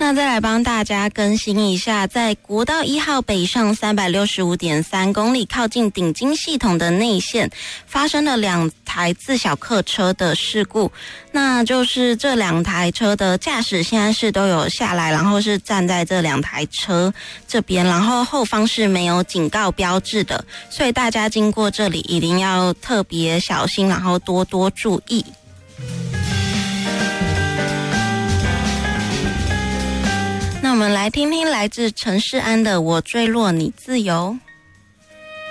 那再来帮大家更新一下，在国道1号北上365.3公里，靠近顶金系统的内线，发生了2台自小客车的事故。那就是这2台车的驾驶现在是都有下来，然后是站在这2台车这边，然后后方是没有警告标志的，所以大家经过这里一定要特别小心，然后多多注意。那我们来听听来自陈世安的《我坠落你自由》。